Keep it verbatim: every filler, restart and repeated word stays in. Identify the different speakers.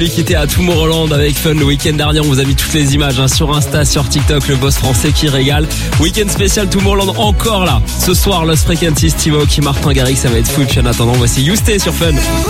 Speaker 1: Qui était à Tomorrowland avec Fun le week-end dernier. On vous a mis toutes les images hein, sur Insta, sur TikTok. Le boss français qui régale. Week-end spécial Tomorrowland encore là. Ce soir, Los Frequencies, Steve Aoki, Martin Garrix, ça va être fou. Puis en attendant, voici You Stay sur Fun.